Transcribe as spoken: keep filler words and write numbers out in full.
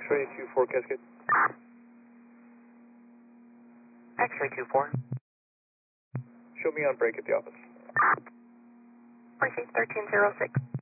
X-ray two four Cascade. X-ray two four. Show me on break at the office. Precinct thirteen zero six.